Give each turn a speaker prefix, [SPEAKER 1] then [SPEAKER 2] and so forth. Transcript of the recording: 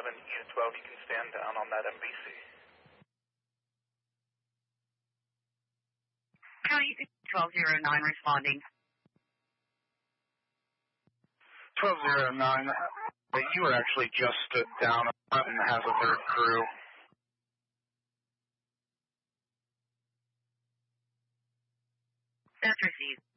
[SPEAKER 1] Unit 12, you can stand down on that MBC.
[SPEAKER 2] County 1209 responding.
[SPEAKER 3] 1209, you were actually just stood down and has a third crew.
[SPEAKER 2] That's received.